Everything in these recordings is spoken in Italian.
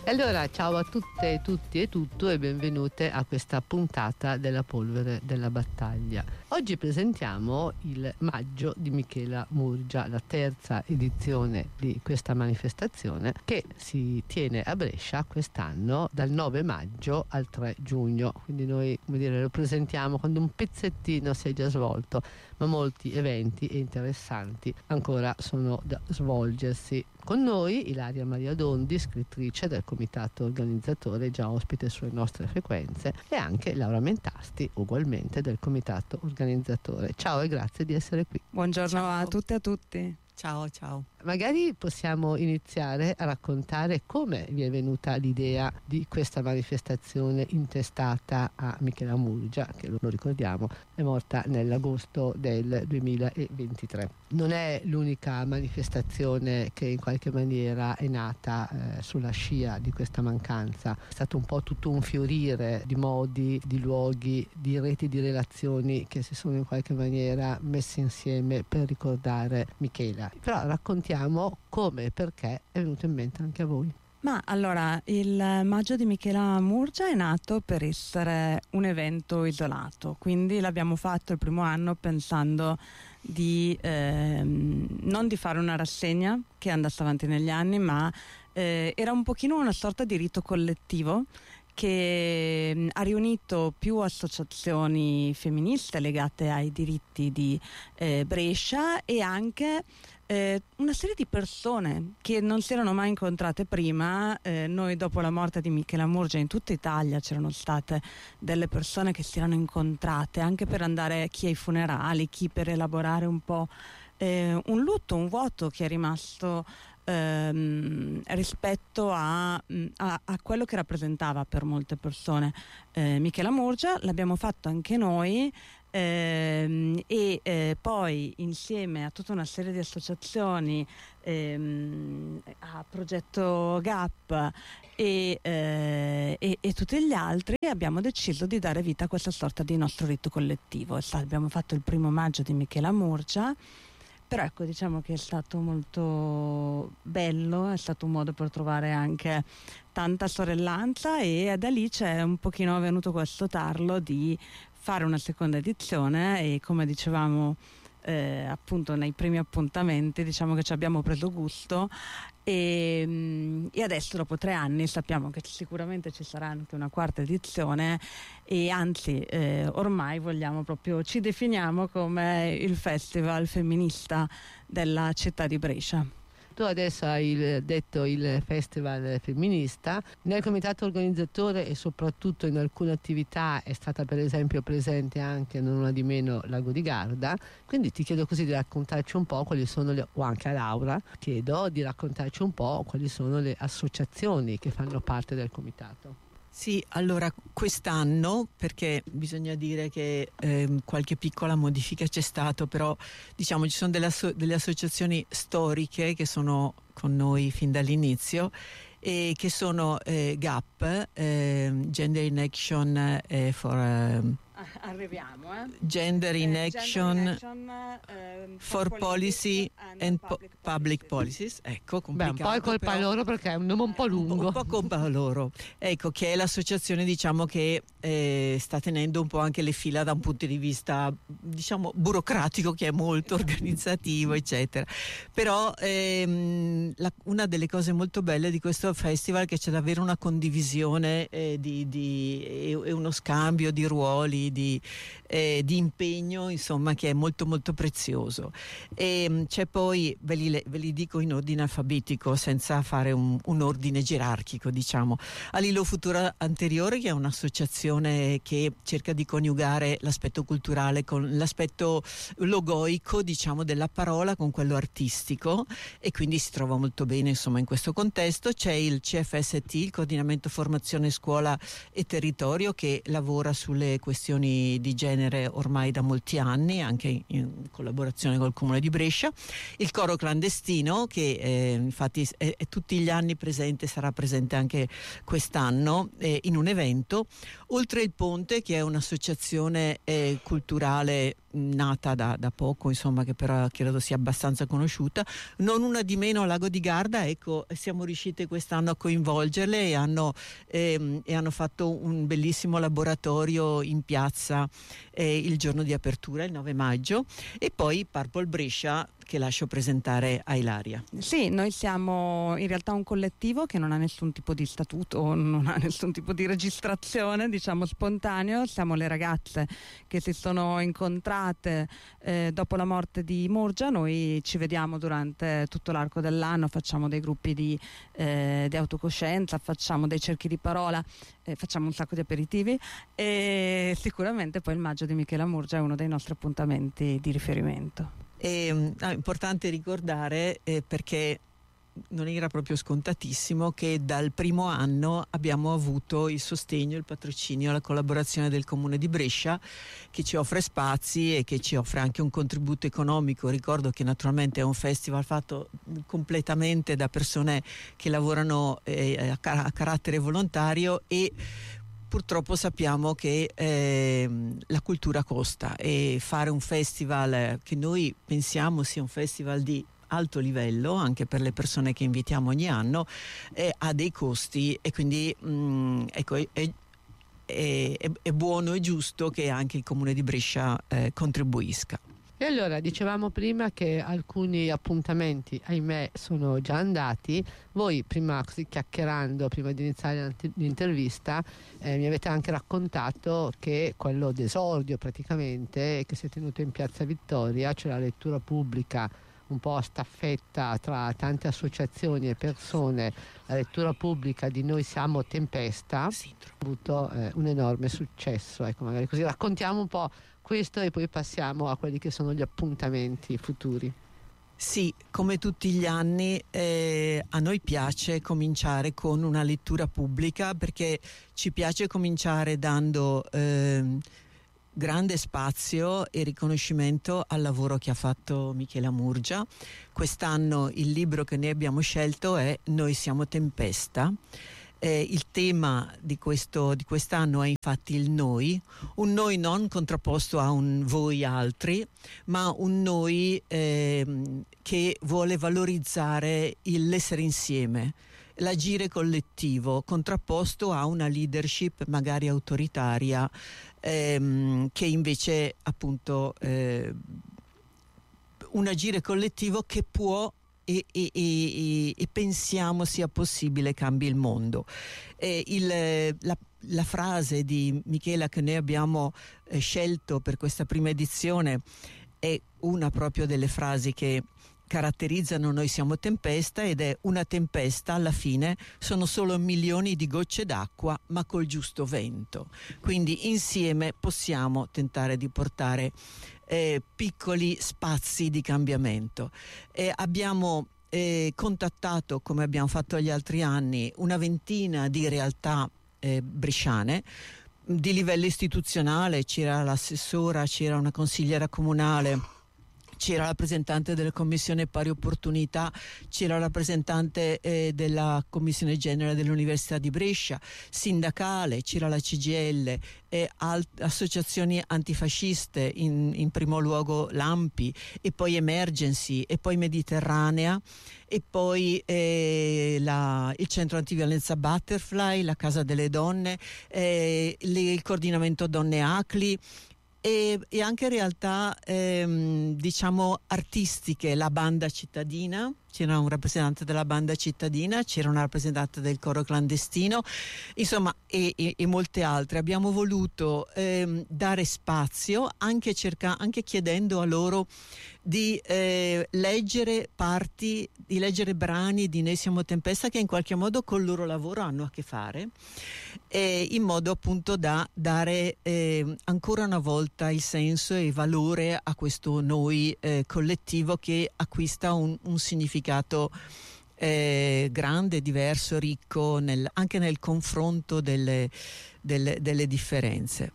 E allora ciao a tutte, tutti e tutto e benvenute a questa puntata della Polvere della Battaglia. Oggi presentiamo il Maggio di Michela Murgia, la terza edizione di questa manifestazione che si tiene a Brescia quest'anno dal 9 maggio al 3 giugno. Quindi noi, come dire, lo presentiamo quando un pezzettino si è già svolto, ma molti eventi e interessanti ancora sono da svolgersi. Con noi Ilaria Maria Dondi, scrittrice del comitato organizzatore, già ospite sulle nostre frequenze, e anche Laura Mentasti, ugualmente del comitato organizzatore. Ciao e grazie di essere qui. Buongiorno Ciao. a tutte e a tutti. Ciao, ciao. Magari possiamo iniziare a raccontare come vi è venuta l'idea di questa manifestazione intestata a Michela Murgia, che lo ricordiamo è morta nell'agosto del 2023. Non è l'unica manifestazione che in qualche maniera è nata sulla scia di questa mancanza. È stato un po' tutto un fiorire di modi, di luoghi, di reti di relazioni che si sono in qualche maniera messe insieme per ricordare Michela. Però raccontiamo come e perché è venuto in mente anche a voi. Ma allora, il Maggio di Michela Murgia è nato per essere un evento isolato, quindi l'abbiamo fatto il primo anno pensando di non di fare una rassegna che andasse avanti negli anni, ma era un pochino una sorta di rito collettivo che ha riunito più associazioni femministe legate ai diritti di Brescia e anche una serie di persone che non si erano mai incontrate prima. Noi dopo la morte di Michela Murgia in tutta Italia c'erano state delle persone che si erano incontrate anche per andare, chi ai funerali, chi per elaborare un po' un lutto, un vuoto che è rimasto rispetto a quello che rappresentava per molte persone Michela Murgia. L'abbiamo fatto anche noi e poi insieme a tutta una serie di associazioni, a Progetto GAP e tutti gli altri, abbiamo deciso di dare vita a questa sorta di nostro rito collettivo. Abbiamo fatto il primo maggio di Michela Murgia. Però ecco, diciamo che è stato molto bello, è stato un modo per trovare anche tanta sorellanza e da lì c'è un pochino venuto questo tarlo di fare una seconda edizione e, come dicevamo appunto nei primi appuntamenti, diciamo che ci abbiamo preso gusto e adesso dopo 3 anni sappiamo che sicuramente ci sarà anche una quarta edizione e anzi ormai vogliamo proprio, ci definiamo come il festival femminista della città di Brescia. Tu adesso hai detto il festival femminista. Nel comitato organizzatore e soprattutto in alcune attività è stata per esempio presente anche, non una di meno, Lago di Garda. Quindi ti chiedo così di raccontarci un po' quali sono o anche a Laura chiedo di raccontarci un po' quali sono le associazioni che fanno parte del comitato. Sì, allora quest'anno, perché bisogna dire che qualche piccola modifica c'è stato, però diciamo ci sono delle associazioni storiche che sono con noi fin dall'inizio e che sono GAP, Gender in Action Arriviamo, Gender in Action for Policy and Public Policies, ecco, complicato. Beh, un po' è colpa loro perché è un nome un po' lungo. Un po' colpa loro, ecco, che è l'associazione, diciamo, che sta tenendo un po' anche le fila da un punto di vista, diciamo, burocratico, che è molto organizzativo, eccetera. Però una delle cose molto belle di questo festival è che c'è davvero una condivisione e uno scambio di ruoli, di impegno, insomma, che è molto molto prezioso. E c'è poi, ve li dico in ordine alfabetico senza fare un ordine gerarchico, diciamo. Alilo Futura Anteriore, che è un'associazione che cerca di coniugare l'aspetto culturale con l'aspetto logoico, diciamo, della parola con quello artistico, e quindi si trova molto bene, insomma, in questo contesto. C'è il CFST, il Coordinamento Formazione Scuola e Territorio, che lavora sulle questioni di genere ormai da molti anni, anche in collaborazione col Comune di Brescia. Il Coro Clandestino, che infatti è tutti gli anni presente, sarà presente anche quest'anno in un evento. Oltre il Ponte, che è un'associazione culturale nata da poco, insomma, che però credo sia abbastanza conosciuta. Non una di meno, Lago di Garda, ecco, siamo riuscite quest'anno a coinvolgerle e hanno fatto un bellissimo laboratorio in piazza il giorno di apertura, il 9 maggio, e poi Purple Brescia, che lascio presentare a Ilaria. Sì, noi siamo in realtà un collettivo che non ha nessun tipo di statuto, non ha nessun tipo di registrazione, diciamo spontaneo. Siamo le ragazze che si sono incontrate dopo la morte di Murgia. Noi ci vediamo durante tutto l'arco dell'anno, facciamo dei gruppi di autocoscienza, facciamo dei cerchi di parola, facciamo un sacco di aperitivi, e sicuramente poi il maggio di Michela Murgia è uno dei nostri appuntamenti di riferimento. È importante ricordare, perché non era proprio scontatissimo, che dal primo anno abbiamo avuto il sostegno, il patrocinio, la collaborazione del Comune di Brescia, che ci offre spazi e che ci offre anche un contributo economico. Ricordo che naturalmente è un festival fatto completamente da persone che lavorano a carattere volontario, e purtroppo sappiamo che la cultura costa, e fare un festival che noi pensiamo sia un festival di alto livello anche per le persone che invitiamo ogni anno ha dei costi, e quindi ecco, è buono e giusto che anche il Comune di Brescia contribuisca. E allora dicevamo prima che alcuni appuntamenti, ahimè, sono già andati. Voi prima, così chiacchierando, prima di iniziare l'intervista, mi avete anche raccontato che quello d'esordio praticamente, che si è tenuto in Piazza Vittoria, c'è la lettura pubblica un po' a staffetta tra tante associazioni e persone, la lettura pubblica di Noi siamo Tempesta, ha avuto un enorme successo. Ecco, magari così raccontiamo un po' questo e poi passiamo a quelli che sono gli appuntamenti futuri. Sì, come tutti gli anni a noi piace cominciare con una lettura pubblica, perché ci piace cominciare dando grande spazio e riconoscimento al lavoro che ha fatto Michela Murgia. Quest'anno il libro che noi abbiamo scelto è Noi siamo Tempesta. Il tema di quest'anno è infatti il noi, un noi non contrapposto a un voi altri, ma un noi che vuole valorizzare l'essere insieme, l'agire collettivo, contrapposto a una leadership magari autoritaria, che invece appunto un agire collettivo che può e pensiamo sia possibile cambi il mondo. La frase di Michela che noi abbiamo scelto per questa prima edizione è una proprio delle frasi che caratterizzano Noi siamo Tempesta, ed è: una tempesta alla fine sono solo milioni di gocce d'acqua ma col giusto vento. Quindi insieme possiamo tentare di portare piccoli spazi di cambiamento. Abbiamo contattato, come abbiamo fatto gli altri anni, una ventina di realtà bresciane di livello istituzionale. C'era l'assessora, c'era una consigliera comunale, c'era la rappresentante della Commissione Pari Opportunità, c'era la rappresentante della Commissione Genere dell'Università di Brescia, sindacale, c'era la CGIL, associazioni antifasciste, in primo luogo l'AMPI, e poi Emergency, e poi Mediterranea, e poi il centro antiviolenza Butterfly, la Casa delle Donne, il coordinamento Donne ACLI, e anche realtà diciamo artistiche, la banda cittadina. C'era un rappresentante della banda cittadina, c'era una rappresentante del coro clandestino, insomma, e molte altre. Abbiamo voluto dare spazio, anche chiedendo a loro di leggere parti, di leggere brani di Noi siamo Tempesta che in qualche modo col loro lavoro hanno a che fare, in modo appunto da dare ancora una volta il senso e il valore a questo noi collettivo, che acquista un significato grande, diverso, ricco anche nel confronto delle differenze.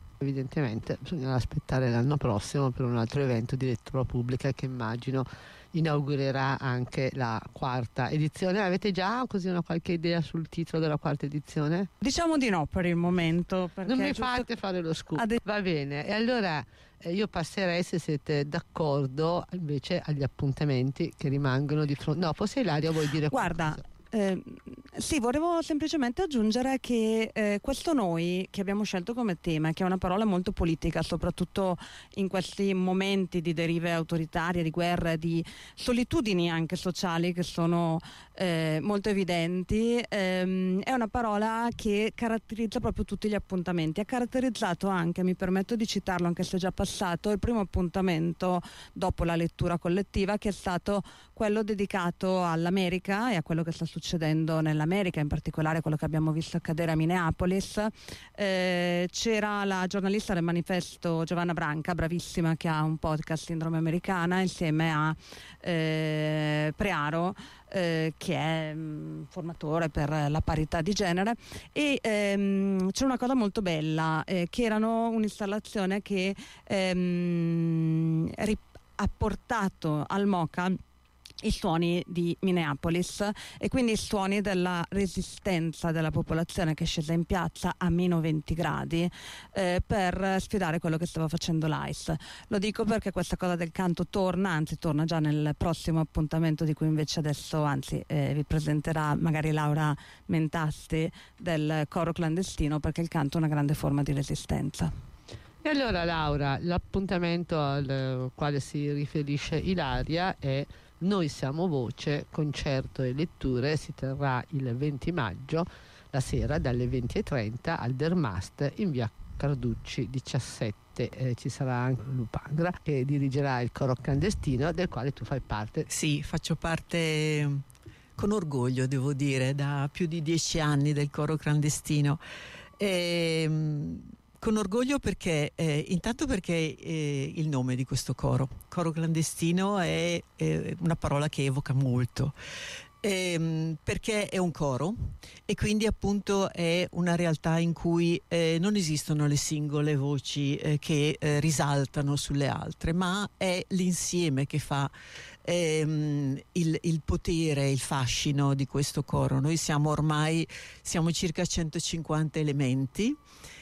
Evidentemente bisognerà aspettare l'anno prossimo per un altro evento di lettura pubblica che immagino inaugurerà anche la quarta edizione. Avete già così una qualche idea sul titolo della quarta edizione? Diciamo di no per il momento. Non mi fate fare lo scoop. Va bene, e allora io passerei, se siete d'accordo, invece agli appuntamenti che rimangono di fronte. No, forse Ilaria vuoi dire Guarda, qualcosa? sì, volevo semplicemente aggiungere che questo noi che abbiamo scelto come tema, che è una parola molto politica, soprattutto in questi momenti di derive autoritarie, di guerre, di solitudini anche sociali che sono molto evidenti, è una parola che caratterizza proprio tutti gli appuntamenti. Ha caratterizzato anche, mi permetto di citarlo anche se è già passato, il primo appuntamento dopo la lettura collettiva, che è stato quello dedicato all'America e a quello che sta succedendo nell'America, in particolare quello che abbiamo visto accadere a Minneapolis. C'era la giornalista del Manifesto Giovanna Branca, bravissima, che ha un podcast Sindrome Americana, insieme a Prearo, che è formatore per la parità di genere, e c'è una cosa molto bella, che erano un'installazione che ha portato al MoCA i suoni di Minneapolis e quindi i suoni della resistenza della popolazione che è scesa in piazza a meno 20 gradi per sfidare quello che stava facendo l'ICE. Lo dico perché questa cosa del canto torna già nel prossimo appuntamento, di cui invece adesso vi presenterà magari Laura Mentasti, del coro clandestino, perché il canto è una grande forma di resistenza. E allora, Laura, l'appuntamento al quale si riferisce Ilaria è Noi siamo voce, concerto e letture. Si terrà il 20 maggio la sera dalle 20:30 al Der Mast in via Carducci 17. Ci sarà anche Lupangra che dirigerà il coro clandestino, del quale tu fai parte. Sì, faccio parte con orgoglio, devo dire, da più di 10 anni del coro clandestino. Con orgoglio perché intanto perché il nome di questo coro clandestino è una parola che evoca molto, perché è un coro e quindi appunto è una realtà in cui non esistono le singole voci che risaltano sulle altre, ma è l'insieme che fa il potere, il fascino di questo coro. Noi siamo circa 150 elementi